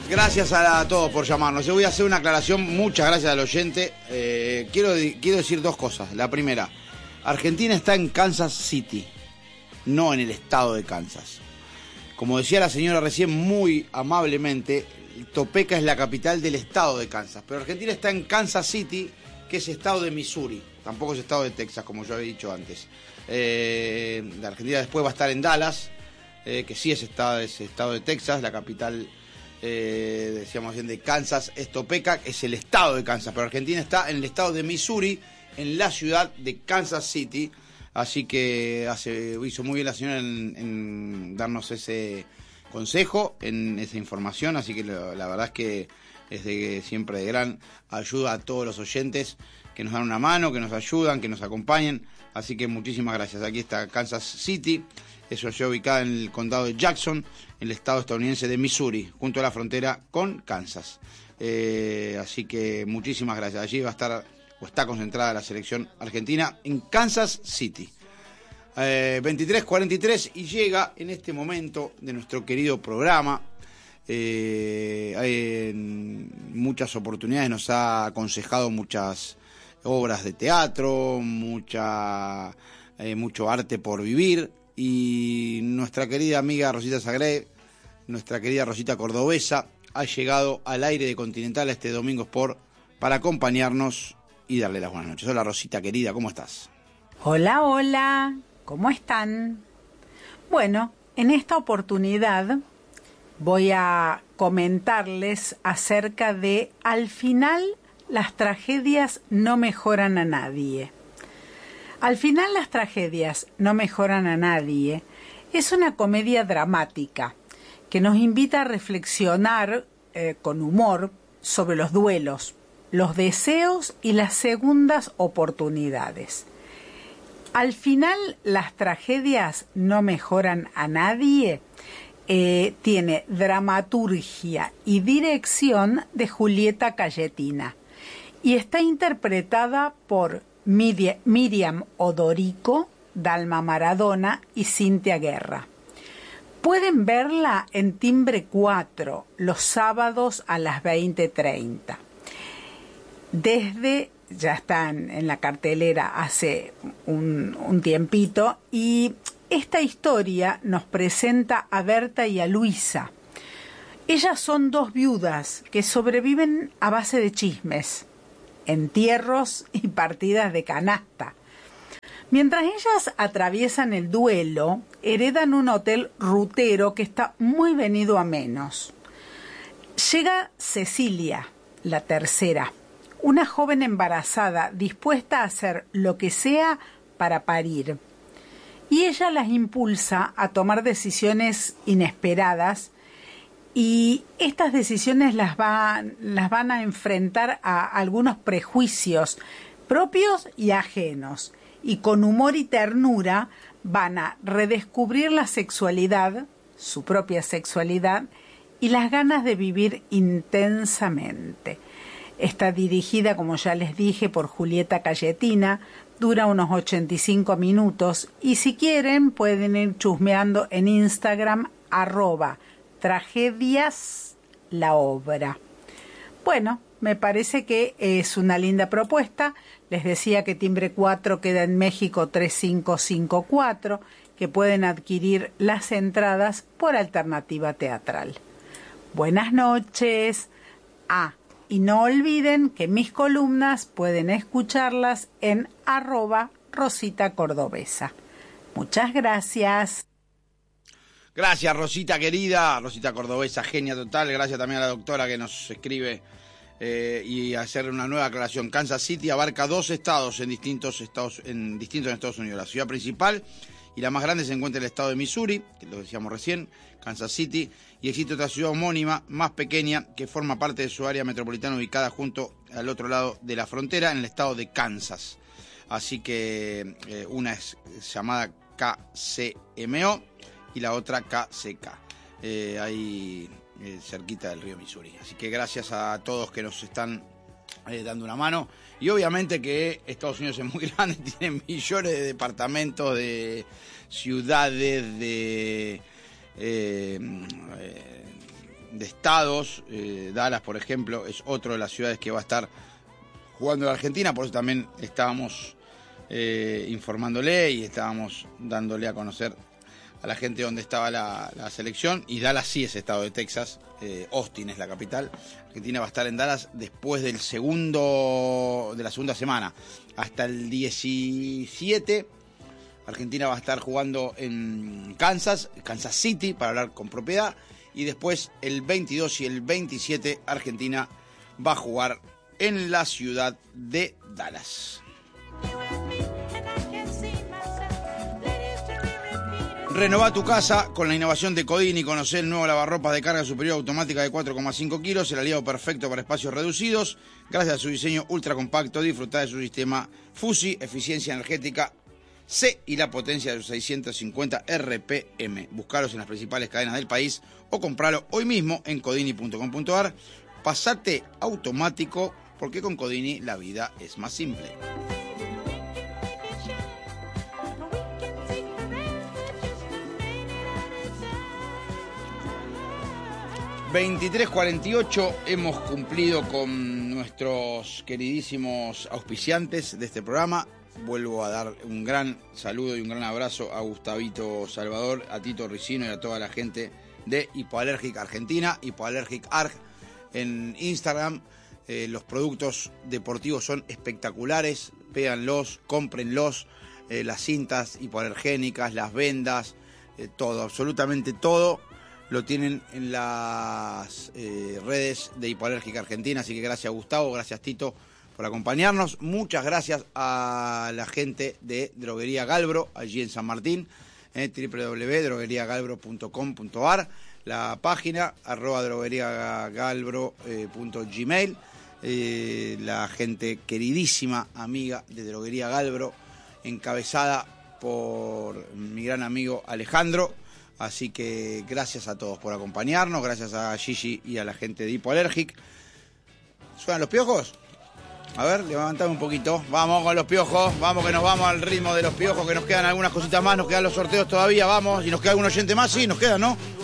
Gracias a todos por llamarnos. Yo voy a hacer una aclaración. Muchas gracias al oyente. Quiero decir dos cosas. La primera, Argentina está en Kansas City, no en el estado de Kansas. Como decía la señora recién muy amablemente, Topeka es la capital del estado de Kansas, pero Argentina está en Kansas City, que es estado de Missouri. Tampoco es estado de Texas, como yo había dicho antes. La Argentina después va a estar en Dallas, que sí es estado de Texas. La capital, decíamos bien, de Kansas es Topeka, es el estado de Kansas, pero Argentina está en el estado de Missouri, en la ciudad de Kansas City. Así que hizo muy bien la señora en darnos ese consejo, en esa información. Así que la verdad es que es siempre de gran ayuda a todos los oyentes que nos dan una mano, que nos ayudan, que nos acompañen. Así que muchísimas gracias. Aquí está Kansas City. Eso está ubicada en el condado de Jackson, en el estado estadounidense de Missouri, junto a la frontera con Kansas. Así que muchísimas gracias. Allí va a estar, o está concentrada la selección argentina en Kansas City. 23:43 y llega en este momento de nuestro querido programa. En muchas oportunidades nos ha aconsejado muchas obras de teatro, mucho arte por vivir, y nuestra querida amiga Rosita Sagré, nuestra querida Rosita Cordobesa, ha llegado al aire de Continental este Domingo Sport para acompañarnos y darle las buenas noches. Hola Rosita querida, ¿cómo estás? Hola, hola, ¿cómo están? Bueno, en esta oportunidad voy a comentarles acerca de al final las tragedias no mejoran a nadie. Al final las tragedias no mejoran a nadie es una comedia dramática que nos invita a reflexionar con humor sobre los duelos, los deseos y las segundas oportunidades. Al final las tragedias no mejoran a nadie. Tiene dramaturgia y dirección de Julieta Cayetina y está interpretada por Miriam Odorico, Dalma Maradona y Cintia Guerra. Pueden verla en Timbre 4 los sábados a las 20:30. Ya están en la cartelera hace un tiempito, y esta historia nos presenta a Berta y a Luisa. Ellas son dos viudas que sobreviven a base de chismes, entierros y partidas de canasta. Mientras ellas atraviesan el duelo, heredan un hotel rutero que está muy venido a menos. Llega Cecilia, la tercera, una joven embarazada dispuesta a hacer lo que sea para parir. Y ella las impulsa a tomar decisiones inesperadas, y estas decisiones las van a enfrentar a algunos prejuicios propios y ajenos, y con humor y ternura van a redescubrir la sexualidad, su propia sexualidad, y las ganas de vivir intensamente. Está dirigida, como ya les dije, por Julieta Cayetina, dura unos 85 minutos, y si quieren pueden ir chusmeando en Instagram, @tragediaslaobra. Bueno, me parece que es una linda propuesta. Les decía que Timbre 4 queda en México 3554, que pueden adquirir las entradas por Alternativa Teatral. Buenas noches. Y no olviden que mis columnas pueden escucharlas en @Rosita Cordobesa. Muchas gracias. Gracias Rosita querida, Rosita Cordobesa, genia total. Gracias también a la doctora que nos escribe y hacer una nueva aclaración. Kansas City abarca 2 estados en distintos en Estados Unidos. La ciudad principal y la más grande se encuentra en el estado de Missouri, que lo decíamos recién, Kansas City, y existe otra ciudad homónima más pequeña que forma parte de su área metropolitana, ubicada junto al otro lado de la frontera, en el estado de Kansas. Así que una es llamada KCMO y la otra KCK, ahí cerquita del río Missouri. Así que gracias a todos que nos están dando una mano. Y obviamente que Estados Unidos es muy grande, tiene millones de departamentos, de ciudades, de estados. Dallas, por ejemplo, es otro de las ciudades que va a estar jugando la Argentina, por eso también estábamos informándole y estábamos dándole a conocer a la gente dónde estaba la selección. Y Dallas sí es estado de Texas, Austin es la capital. Argentina va a estar en Dallas después de la segunda semana. Hasta el 17, Argentina va a estar jugando en Kansas City, para hablar con propiedad. Y después, el 22 y el 27, Argentina va a jugar en la ciudad de Dallas. Renová tu casa con la innovación de Codini. Conocé el nuevo lavarropas de carga superior automática de 4,5 kilos, el aliado perfecto para espacios reducidos. Gracias a su diseño ultra compacto, disfrutá de su sistema FUSI, eficiencia energética C y la potencia de sus 650 RPM. Buscalos en las principales cadenas del país o compralo hoy mismo en codini.com.ar. Pasate automático, porque con Codini la vida es más simple. ...23:48... hemos cumplido con nuestros queridísimos auspiciantes de este programa. Vuelvo a dar un gran saludo y un gran abrazo a Gustavito Salvador, a Tito Ricino y a toda la gente de Hipoalérgica Argentina, Hipoalérgic Arg en Instagram. Los productos deportivos son espectaculares, péganlos, cómprenlos, las cintas hipoalergénicas, las vendas, todo, absolutamente todo lo tienen en las redes de Hipoalérgica Argentina. Así que gracias Gustavo, gracias Tito por acompañarnos. Muchas gracias a la gente de Droguería Galbro, allí en San Martín, www.drogueriagalbro.com.ar, la página @drogueriagalbro.gmail. La gente queridísima, amiga de Droguería Galbro, encabezada por mi gran amigo Alejandro. Así que gracias a todos por acompañarnos, gracias a Gigi y a la gente de Hipoalérgic. ¿Suenan los piojos? A ver, levantame un poquito. Vamos con los piojos, vamos que nos vamos al ritmo de los piojos, que nos quedan algunas cositas más, nos quedan los sorteos todavía, vamos. ¿Y nos queda algún oyente más? Sí, nos queda, ¿no?